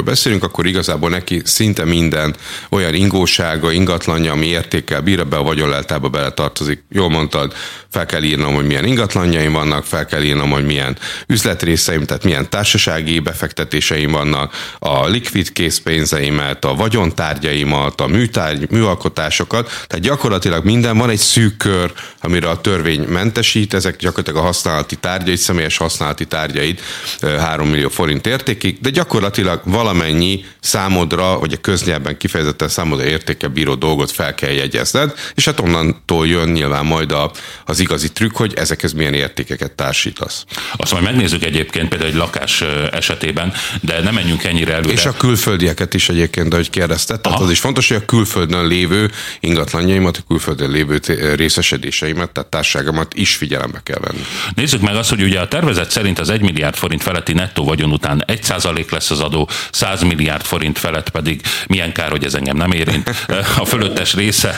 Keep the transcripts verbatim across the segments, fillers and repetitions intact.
beszélünk, akkor igazából neki szinte minden olyan ingósága, ingatlanja, ami értékkel bír, ebbe a vagyonleltárba beletartozik. Jól mondtad, fel kell írnom, hogy milyen ingatlanjaim vannak, fel kell írnom, hogy milyen üzletrészeim, tehát milyen társasági befektetéseim vannak, a likvid készpénzeimet, a vagyontárgyaimat, a műtárgy, műalkotásokat, tehát gyakorlatilag minden, van egy szűk kör, amire a törvény mentesít, ezek gyakorlatilag a használati tárgyait, személyes használati tárgyait három millió forint értékig, de gyakorlatilag valamennyi számodra, vagy a köznyelben kifejezetten számodra értékkel bíró dolgot fel kell jegyezned, és hát onnantól jön nyilván majd a, az igazi trükk, hogy ezekhez milyen értékeket társítasz. Azt majd megnézzük egyébként például egy lakás esetében, de nem menjünk ennyire előre. És a külföldieket is egyébként, de hogy kérdezted, tehát az is fontos, hogy a külföldön lévő ingatlanjaimat, a külföldön lévő részesedéseimet, tehát társaságomat is figyelembe kell venni. Nézzük meg azt, hogy ugye a tervezet szerint az egy milliárd forint feletti nettó vagyon után egy százalék lesz az adó, száz milliárd forint felett pedig milyen kár, hogy ez engem nem érint. A fölöttes része,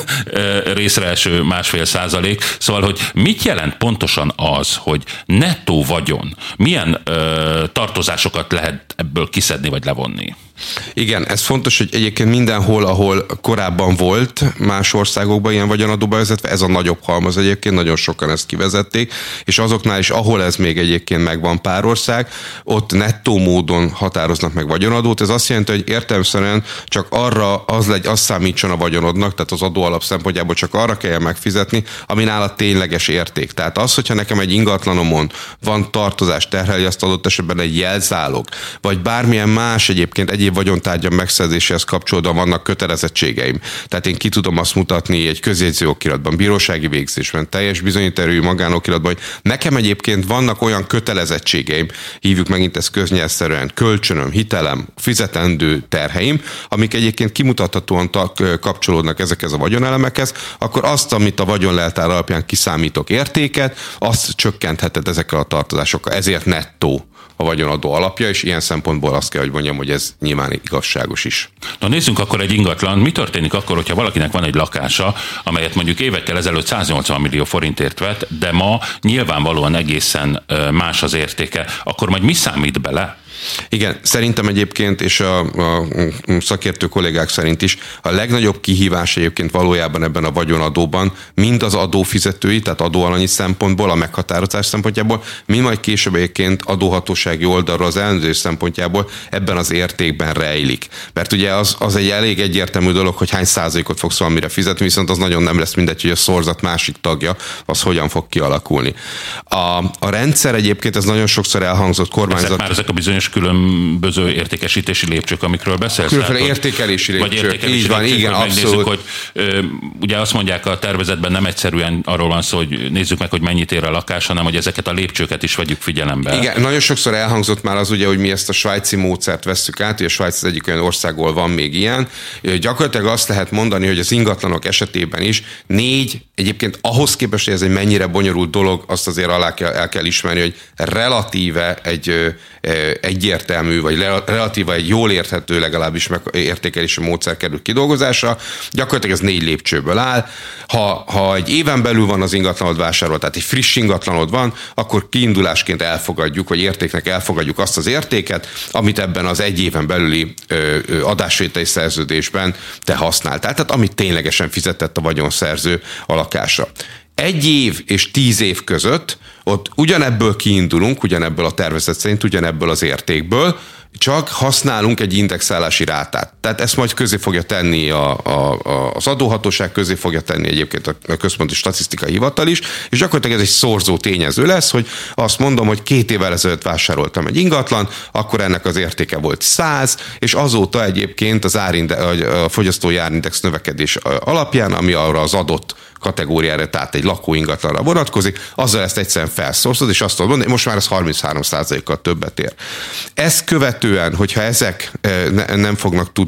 részre eső másfél százalék. Szóval, hogy mit jelent pontosan az, hogy nettó vagyon, milyen ö, tartozásokat lehet ebből kiszedni vagy levonni? Igen, ez fontos, hogy egyébként mindenhol, ahol korábban volt más országokban ilyen vagyonadó bevezetve, ez a nagyobb halmaz egyébként, nagyon sokan ezt kivezették, és azoknál is, ahol ez még egyébként megvan pár ország, ott nettó módon határoznak meg vagyonadót. Ez azt jelenti, hogy értelemszerűen csak arra az legy, az számítson a vagyonodnak, tehát az adóalap szempontjából csak arra kell megfizetni, ami nála tényleges érték. Tehát az, hogyha nekem egy ingatlanomon van tartozás, terheli azt adott esetben egy jelzálog, vagy bármilyen más egyébként egyéb vagyontárgyam megszerzéséhez kapcsolódóan vannak kötelezettségeim. Tehát én ki tudom azt mutatni egy közjegyző okiratban, bírósági végzésben, teljes bizonyítékű magánokiratban, hogy nekem egyébként vannak olyan kötelezettségeim, hívjuk megint ezt köznyelvszerűen, kölcsönöm, hitelem, fizetendő terheim, amik egyébként kimutathatóan kapcsolódnak ezekhez a vagyonelemekhez, akkor azt, amit a vagyonleltár alapján kiszámítok értéket, azt csökkentheted ezekkel a tartozásokkal. Ezért nettó a vagyonadó alapja, és ilyen szempontból azt kell, hogy mondjam, hogy ez nyilván igazságos is. Na nézzünk akkor egy ingatlan. Mi történik akkor, hogyha valakinek van egy lakása, amelyet mondjuk évekkel ezelőtt száznyolcvan millió forintért vett, de ma nyilvánvalóan egészen más az értéke, akkor majd mi számít bele? Igen, szerintem egyébként, és a, a szakértő kollégák szerint is, a legnagyobb kihívás egyébként valójában ebben a vagyonadóban mind az adófizetői, tehát adóalanyi szempontból, a meghatározás szempontjából, mind majd később egyébként adóhatósági oldalról az ellenőrzés szempontjából ebben az értékben rejlik. Mert ugye az, az egy elég egyértelmű dolog, hogy hány százalékot fogsz valamire fizetni, viszont az nagyon nem lesz mindegy, hogy a szorzat másik tagja, az hogyan fog kialakulni. A, a rendszer egyébként, ez nagyon sokszor elhangzott kormányzat. Ezek már ezek a bizonyos különböző értékesítési lépcsők, amikről beszélsz. Különféle értékelési lépcsők. Vagy értékelési így van, lépcsők, igen, abszolút. Hogy ö, ugye azt mondják a tervezetben, nem egyszerűen arról van szó, hogy nézzük meg, hogy mennyit ér a lakás, hanem hogy ezeket a lépcsőket is vegyük figyelembe. Igen, nagyon sokszor elhangzott már az ugye, hogy mi ezt a svájci módszert vesszük át, hogy a Svájc az egyik olyan ország, ahol van még ilyen. Gyakorlatilag azt lehet mondani, hogy az ingatlanok esetében is négy, egyébként ahhoz képest, hogy ez egy mennyire bonyolult dolog, azt azért alá kell, el kell ismerni, hogy relatíve egy egyértelmű, vagy relatíva egy jól érthető legalábbis értékelési módszer kerül kidolgozásra. Gyakorlatilag ez négy lépcsőből áll. Ha, ha egy éven belül van az ingatlanod vásárolt, tehát egy friss ingatlanod van, akkor kiindulásként elfogadjuk, vagy értéknek elfogadjuk azt az értéket, amit ebben az egy éven belüli ö, ö, adásvételi szerződésben te használtál. Tehát amit ténylegesen fizetett a vagyonszerző a lakásra. Egy év és tíz év között ott ugyanebből kiindulunk, ugyanebből a tervezet szerint, ugyanebből az értékből, csak használunk egy indexálási rátát. Tehát ezt majd közé fogja tenni a, a, a, az adóhatóság, közé fogja tenni egyébként a Központi Statisztikai Hivatal is, és gyakorlatilag ez egy szorzó tényező lesz, hogy azt mondom, hogy két évvel ezelőtt vásároltam egy ingatlan, akkor ennek az értéke volt száz, és azóta egyébként az árinde, a fogyasztói árindex növekedés alapján, ami arra az adott kategóriára, tehát egy lakóingatlanra vonatkozik, azzal ezt egyszerűen felszorozod, és azt mondod, most már ez harminchárom százalékkal többet ér. Ezt követően, hogyha ezek nem fognak tudni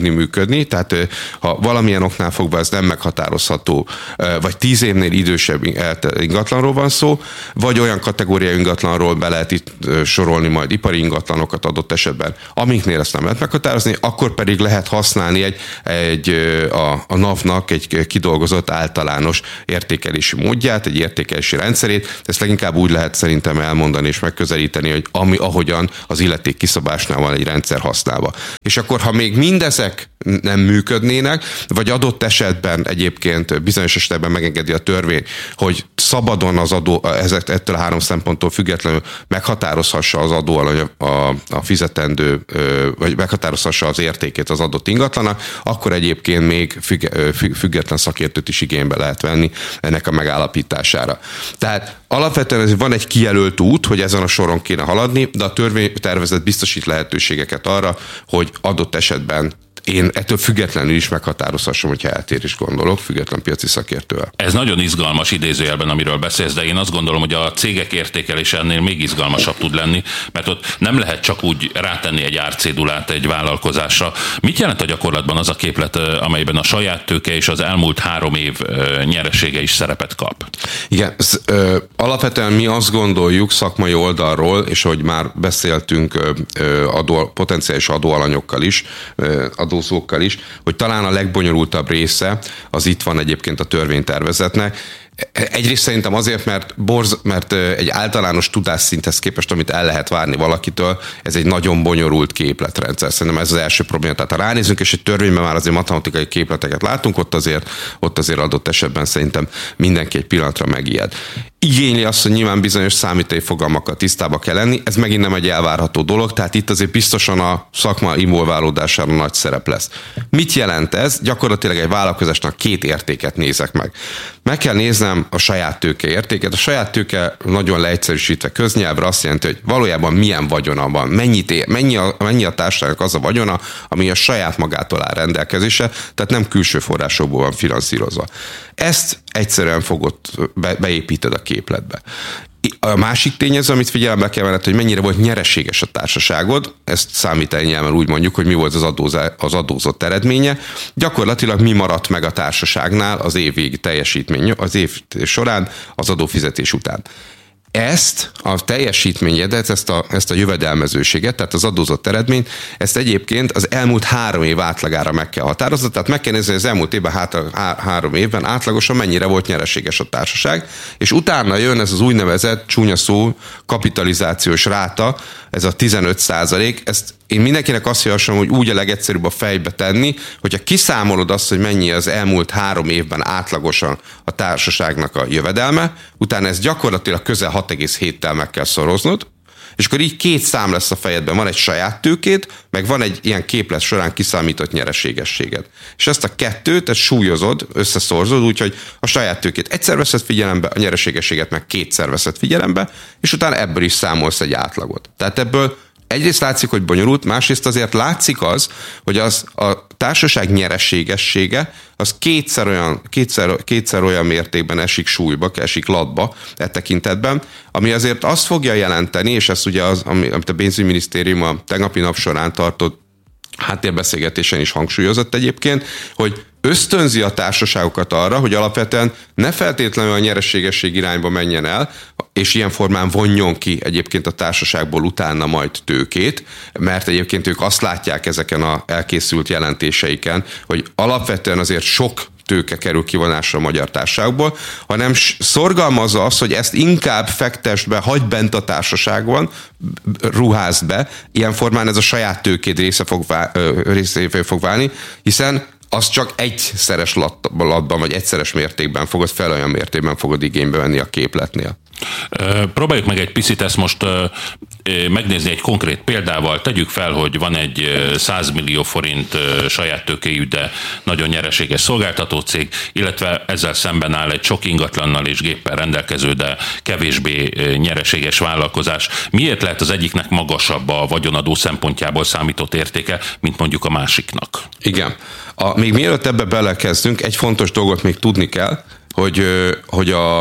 tudni működni, tehát ha valamilyen oknál fogva ez nem meghatározható, vagy tíz évnél idősebb ingatlanról van szó, vagy olyan kategóriai ingatlanról be lehet itt sorolni majd ipari ingatlanokat adott esetben, amiknél ezt nem lehet meghatározni, akkor pedig lehet használni egy, egy a, a NAV-nak egy kidolgozott általános értékelési módját, egy értékelési rendszerét. Ezt leginkább úgy lehet szerintem elmondani és megközelíteni, hogy ami, ahogyan az illeték kiszabásnál van egy rendszer használva. És akkor, ha még mindezek nem működnének, vagy adott esetben egyébként bizonyos esetben megengedi a törvény, hogy szabadon az adó, ezek, ettől a három szemponttól függetlenül meghatározhassa az adóalany a, a fizetendő, vagy meghatározhassa az értékét az adott ingatlanak, akkor egyébként még független szakértőt is igénybe lehet venni ennek a megállapítására. Tehát alapvetően van egy kijelölt út, hogy ezen a soron kéne haladni, de a törvénytervezet biztosít lehetőségeket arra, hogy adott esetben én ettől függetlenül is meghatározhassam, hogyha eltérés gondolok, független piaci szakértővel. Ez nagyon izgalmas idézőjelben, amiről beszélsz, de én azt gondolom, hogy a cégek értékelése ennél még izgalmasabb tud lenni, mert ott nem lehet csak úgy rátenni egy árcédulát egy vállalkozásra. Mit jelent a gyakorlatban az a képlet, amelyben a saját tőke és az elmúlt három év nyeresége is szerepet kap? Igen, ez, ö, alapvetően mi azt gondoljuk szakmai oldalról, és hogy már beszéltünk ö, adó, potenciális adóalanyokkal is, ö, adózókkal is, hogy talán a legbonyolultabb része az itt van egyébként a törvénytervezetnek. Egyrészt szerintem azért, mert, borz, mert egy általános tudásszinthez képest, amit el lehet várni valakitől, ez egy nagyon bonyolult képletrendszer. Szerintem ez az első probléma. Tehát ha ránézünk, és egy törvényben már azért matematikai képleteket látunk, ott azért, ott azért adott esetben szerintem mindenki egy pillanatra megijed. Igényli azt, hogy nyilván bizonyos számítai fogalmakkal tisztába kell lenni, ez megint nem egy elvárható dolog, tehát itt azért biztosan a szakma involválódására nagy szerep lesz. Mit jelent ez? Gyakorlatilag egy vállalkozásnak két értéket nézek meg. Meg kell néznem a saját tőke értéket. A saját tőke nagyon leegyszerűsítve köznyelvre azt jelenti, hogy valójában milyen vagyona van, mennyit ér, mennyi a, mennyi a társaságnak az a vagyona, ami a saját magától áll rendelkezésre, tehát nem külső forrásokból van finanszírozva. Ezt egyszerűen fogod, be, beépíted a képletbe. A másik tényező, amit figyelembe kell venned, hogy mennyire volt nyereséges a társaságod, ezt számítási nyelven úgy mondjuk, hogy mi volt az, adózá, az adózott eredménye. Gyakorlatilag mi maradt meg a társaságnál az évvégi teljesítmény, az év során az adófizetés után. Ezt a teljesítményedet, ezt a, ezt a jövedelmezőséget, tehát az adózott eredményt, ezt egyébként az elmúlt három év átlagára meg kell határozni, tehát meg kell nézni, hogy az elmúlt évben, hát, há, három évben átlagosan mennyire volt nyereséges a társaság, és utána jön ez az úgynevezett, csúnya szó, kapitalizációs ráta, ez a tizenöt százalék, ezt én mindenkinek azt javaslom, hogy úgy a legegyszerűbb a fejbe tenni, hogyha kiszámolod azt, hogy mennyi az elmúlt három évben átlagosan a társaságnak a jövedelme, utána ez gyakorlatilag közel hat egész héttel meg kell szoroznod, és akkor így két szám lesz a fejedben. Van egy saját tőkét, meg van egy ilyen képlet során kiszámított nyereségességed. És ezt a kettőt, ezt súlyozod, összeszorzod, úgyhogy a saját tőkét egyszer veszed figyelembe, a nyereségességet meg kétszer veszed figyelembe, és utána ebből is számolsz egy átlagot. Tehát ebből egyrészt látszik, hogy bonyolult, másrészt azért látszik az, hogy az a társaság nyereségessége az kétszer olyan, kétszer, kétszer olyan mértékben esik súlyba, esik latba e tekintetben, ami azért azt fogja jelenteni, és ez ugye az, amit a pénzügyminisztérium a tegnapi nap során tartott háttérbeszélgetésen is hangsúlyozott egyébként, hogy ösztönzi a társaságokat arra, hogy alapvetően ne feltétlenül a nyereségesség irányba menjen el, és ilyen formán vonjon ki egyébként a társaságból utána majd tőkét, mert egyébként ők azt látják ezeken az elkészült jelentéseiken, hogy alapvetően azért sok tőke kerül kivonásra a magyar társaságból, hanem szorgalmazza azt, hogy ezt inkább fektesd be, hagyd bent a társaságban, ruházd be, ilyen formán ez a saját tőkéd része fog, vál, részévé fog válni, hiszen az csak egyszeres latban, vagy egyszeres mértékben fogod fel, olyan mértékben fogod igénybe venni a képletnél. Próbáljuk meg egy picit ezt most megnézni egy konkrét példával. Tegyük fel, hogy van egy száz millió forint saját tőkéjű, de nagyon nyereséges szolgáltató cég, illetve ezzel szemben áll egy sok ingatlannal és géppel rendelkező, de kevésbé nyereséges vállalkozás. Miért lehet az egyiknek magasabb a vagyonadó szempontjából számított értéke, mint mondjuk a másiknak? Igen. A, még mielőtt ebbe belekezdünk, egy fontos dolgot még tudni kell, hogy, hogy a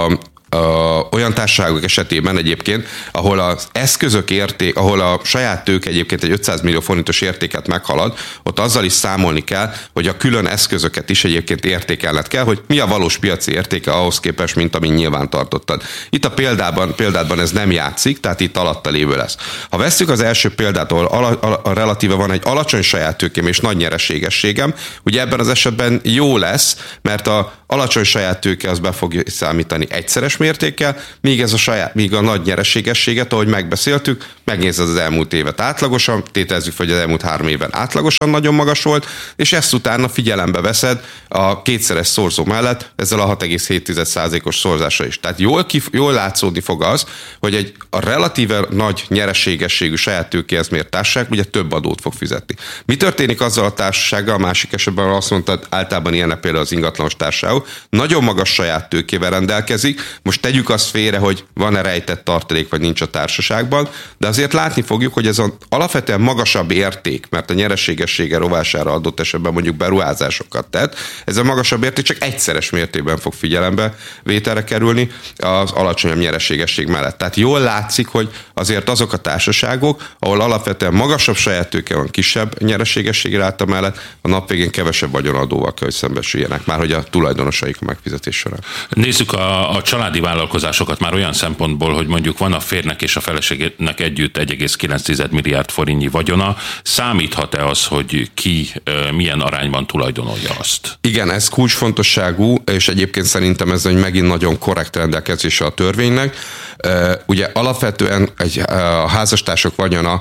Ö, olyan társaságok esetében egyébként, ahol az eszközök érték, ahol a saját tőke egyébként egy ötszáz millió forintos értéket meghalad, ott azzal is számolni kell, hogy a külön eszközöket is egyébként értékelned kell, hogy mi a valós piaci értéke ahhoz képest, mint amin nyilván tartottad. Itt a példában, példában ez nem játszik, tehát itt alatta lévő lesz. Ha vesszük az első példát, ahol a, a, a relatíve van egy alacsony saját tőkém és nagy nyereségességem, ugye ebben az esetben jó lesz, mert a alacsony saját tőke az be fog számítani egyszeres mértékkel, míg ez a saját, míg a nagy nyereségességet, ahogy megbeszéltük, megnézed az elmúlt évet átlagosan, tételezzük, hogy az elmúlt három évben átlagosan nagyon magas volt, és ezt utána figyelembe veszed a kétszeres szorzó mellett ezzel a hat egész hét százalékos szorzással is. Tehát jól, kif- jól látszódni fog az, hogy egy a relatíve nagy nyereségességű saját tőkéhez mért társaság ugye több adót fog fizetni. Mi történik azzal a társasággal, a másik esetben azt mondtad, általában ilyen például az ingatlanos társaság, nagyon magas saját tőkével rendelkezik, most tegyük azt félre, hogy van-e rejtett tartalék, vagy nincs a társaságban, de azért látni fogjuk, hogy ez az alapvetően magasabb érték, mert a nyereségessége rovására adott esetben mondjuk beruházásokat tett, ez a magasabb érték csak egyszeres mértékben fog figyelembe vételre kerülni az alacsonyabb nyereségesség mellett. Tehát jól látszik, hogy azért azok a társaságok, ahol alapvetően magasabb saját tőke van, kisebb nyereségesség ráta mellett, a nap végén kevesebb vagyonadóval kell, hogy szembesüljenek, már hogy a tulajdonosaik a megfizetés során. Nézzük a, a családi vállalkozásokat már olyan szempontból, hogy mondjuk van a férnek és a feleségének együtt egy egész kilenc milliárd forintnyi vagyona. Számíthat-e az, hogy ki milyen arányban tulajdonolja azt? Igen, ez kulcsfontosságú, és egyébként szerintem ez egy megint nagyon korrekt rendelkezése a törvénynek. Ugye alapvetően egy, a házastársak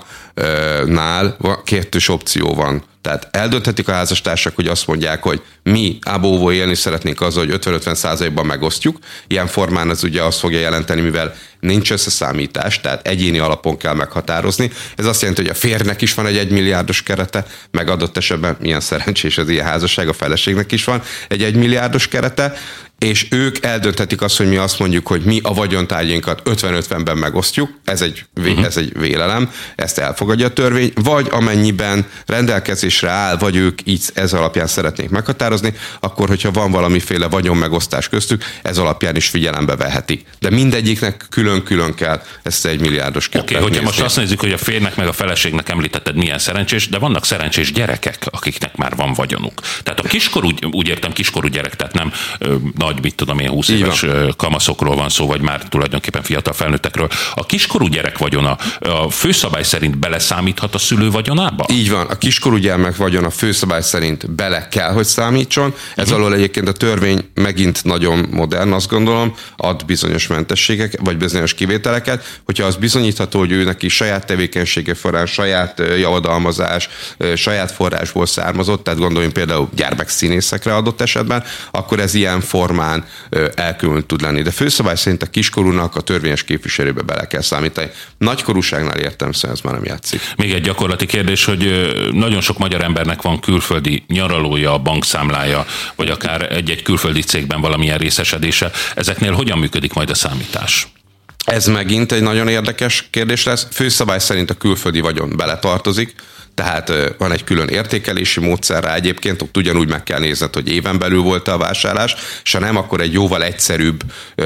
vagyonánál kettős opció van. Tehát eldönthetik a házastársak, hogy azt mondják, hogy mi ábóvó élni szeretnénk azzal, hogy ötven-ötven százalékban megosztjuk. Ilyen formán ez ugye azt fogja jelenteni, mivel nincs összeszámítás, tehát egyéni alapon kell meghatározni. Ez azt jelenti, hogy a férnek is van egy egymilliárdos kerete, meg adott esetben milyen szerencsés az ilyen házasság, a feleségnek is van egy egymilliárdos kerete, és ők eldönthetik azt, hogy mi azt mondjuk, hogy mi a vagyontárgyainkat ötven-ötvenben megosztjuk, ez egy, uh-huh. ez egy vélelem, ezt elfogadja a törvény, vagy amennyiben rendelkezésre áll, vagy ők így ez alapján szeretnék meghatározni, akkor, hogyha van valamiféle vagyonmegosztás köztük, ez alapján is figyelembe veheti. De mindegyiknek külön-külön kell ezt egy milliárdos kettőt. Oké, okay, hogyha most azt nézzük, hogy a férnek meg a feleségnek említetted milyen szerencsés, de vannak szerencsés gyerekek, akiknek már van vagyonuk. Tehát a kiskorú, úgy értem kiskorú gyerek, tehát nem ö, nagy, mit tudom én, húsz éves kamaszokról van szó, vagy már tulajdonképpen fiatal felnőttekről. A kiskorú gyerek vagyona a főszabály szerint beleszámíthat a szülő vagyonába? Így van, a kiskorú gyermek vagyona főszabály szerint bele kell, hogy számítson. Ez uh-huh. alól egyébként a törvény megint nagyon modern, azt gondolom, ad bizonyos mentességek, vagy bizonyos kivételeket, hogyha az bizonyítható, hogy ő neki saját tevékenysége forrán, saját javadalmazás, saját forrásból származott, tehát gondoljunk például gyermekszínészekre adott esetben, akkor ez ilyen formán elkülönült tud lenni. De főszabály szerint a kiskorúnak a törvényes képviselőbe bele kell számítani. Nagykorúságnál értelemszerűen ez már nem játszik. Még egy gyakorlati kérdés, hogy nagyon sok magyar embernek van külföldi nyaralója, bankszámlája, vagy akár egy-egy külföldi cégben valamilyen részesedése. Ezeknél hogyan működik majd a számítás? Ez megint egy nagyon érdekes kérdés lesz. Főszabály szerint a külföldi vagyon beletartozik, tehát van egy külön értékelési módszer rá egyébként, ott ugyanúgy meg kell nézned, hogy éven belül volt a vásárlás, és ha nem, akkor egy jóval egyszerűbb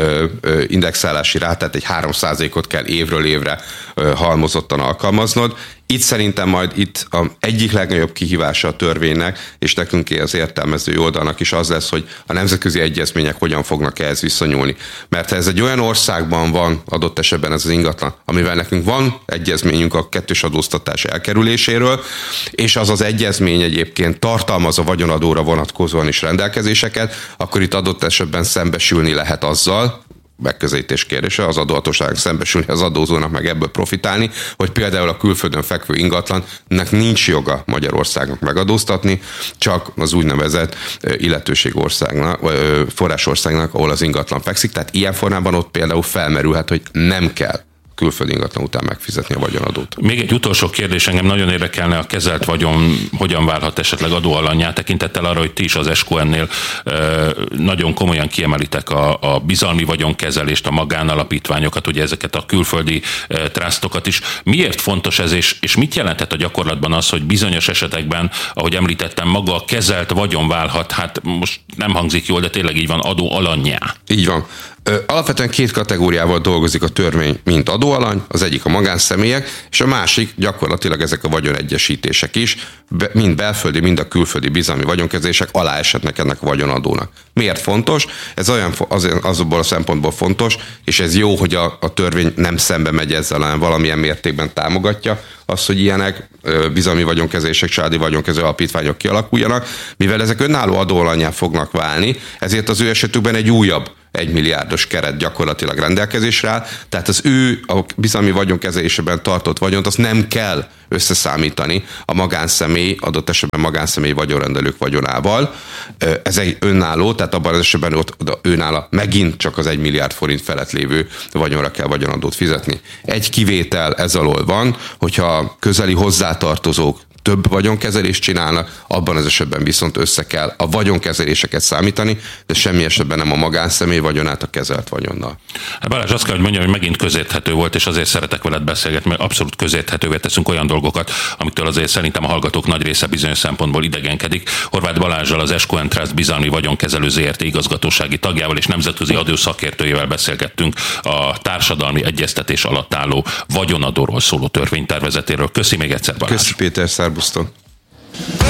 indexálási rátát, egy három százalékot kell évről évre halmozottan alkalmaznod. Itt szerintem majd itt a egyik legnagyobb kihívása a törvénynek, és nekünk az értelmező oldalnak is az lesz, hogy a nemzetközi egyezmények hogyan fognak ehhez viszonyulni. Mert ha ez egy olyan országban van adott esetben ez az ingatlan, amivel nekünk van egyezményünk a kettős adóztatás elkerüléséről, és az az egyezmény egyébként tartalmaz a vagyonadóra vonatkozóan is rendelkezéseket, akkor itt adott esetben szembesülni lehet azzal, megközelítés kérdése, az adóhatóságnak szembesülni az adózónak, meg ebből profitálni, hogy például a külföldön fekvő ingatlannak nincs joga Magyarországnak megadóztatni, csak az úgynevezett illetőségországnak, forrásországnak, ahol az ingatlan fekszik. Tehát ilyen formában ott például felmerülhet, hogy nem kell külföldi ingatlan után megfizetni a vagyonadót. Még egy utolsó kérdés, engem nagyon érdekelne, a kezelt vagyon hogyan válhat esetleg adóalanyá, tekintettel arra, hogy ti is az es kú en-nél nagyon komolyan kiemelitek a, a bizalmi vagyonkezelést, a magánalapítványokat, ugye ezeket a külföldi trustokat is. Miért fontos ez, és, és mit jelentett a gyakorlatban az, hogy bizonyos esetekben, ahogy említettem, maga a kezelt vagyon válhat, hát most nem hangzik jól, de tényleg így van, adóalanyá? Így van. Alapvetően két kategóriával dolgozik a törvény, mint adóalany, az egyik a magánszemélyek, és a másik gyakorlatilag ezek a vagyonegyesítések is, mind belföldi, mind a külföldi bizalmi vagyonkezelések alá eshetnek ennek a vagyonadónak. Miért fontos? Ez olyan az, azokból a szempontból fontos, és ez jó, hogy a, a törvény nem szembe megy ezzel, hanem valamilyen mértékben támogatja azt, hogy ilyenek bizalmi vagyonkezelések, családi vagyonkezelő alapítványok kialakuljanak, mivel ezek önálló adóalanyá fognak válni, ezért az ő esetükben egy újabb egymilliárdos keret gyakorlatilag rendelkezésre áll, tehát az ő a bizalmi vagyonkezelésében tartott vagyont azt nem kell összeszámítani a magánszemély, adott esetben magánszemély vagyonrendelők vagyonával. Ez egy önálló, tehát abban az esetben ott önálló megint csak az egy milliárd forint felett lévő vagyonra kell vagyonadót fizetni. Egy kivétel ez alól van, hogyha közeli hozzátartozók több vagyonkezelést csinálnak, abban az esetben viszont össze kell a vagyonkezeléseket számítani, de semmi esetben nem a magánszemély vagyonát a kezelt vagyonnal. Balázs, azt kell, hogy mondjam, hogy megint közérthető volt, és azért szeretek veled beszélgetni, mert abszolút közérthetővé teszünk olyan dolgokat, amiktől azért szerintem a hallgatók nagy része bizonyos szempontból idegenkedik. Horváth Balázsral, az es kú en Trust bizalmi vagyonkezelő zé er té igazgatósági tagjával és nemzetközi adószakértőjével beszélgettünk a társadalmi egyeztetés alatt álló vagyonadóról szóló törvénytervezetéről. Köszi még egyszer, Balázs. Köszi, Péter, szervusztok.